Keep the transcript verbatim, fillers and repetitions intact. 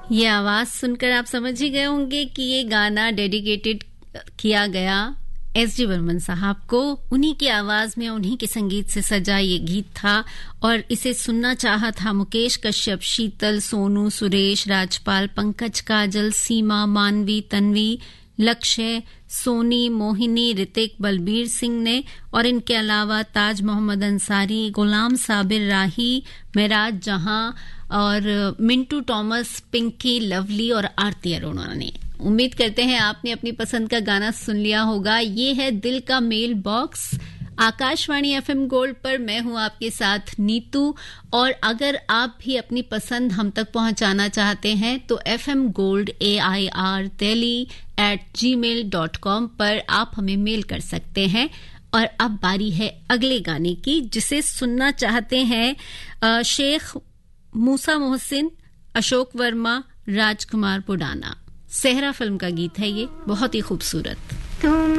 ये आवाज सुनकर आप समझ ही गए होंगे कि ये गाना डेडिकेटेड किया गया एस डी बर्मन साहब को। उन्हीं की आवाज में, उन्हीं के संगीत से सजा ये गीत था और इसे सुनना चाहा था मुकेश कश्यप, शीतल, सोनू, सुरेश, राजपाल, पंकज, काजल, सीमा, मानवी, तन्वी, लक्ष्य, सोनी, मोहिनी, ऋतिक, बलबीर सिंह ने, और इनके अलावा ताज मोहम्मद अंसारी, गुलाम साबिर राही, मेराज जहां और मिंटू टॉमस, पिंकी, लवली और आरती अरोड़ा ने। उम्मीद करते हैं आपने अपनी पसंद का गाना सुन लिया होगा। ये है दिल का mail box, Akashvani FM gold पर। मैं हूं आपके साथ नीतू, और अगर आप भी अपनी पसंद हम तक पहुंचाना चाहते हैं तो FM gold A I R Delhi eight ji mail dot com पर आप हमें मेल कर सकते हैं। और अब बारी है अगले गाने की, जिसे सुनना चाहते हैं शेख मूसा मोहसिन, अशोक वर्मा, राजकुमार पुडाना। सेहरा फिल्म का गीत है ये, बहुत ही खूबसूरत।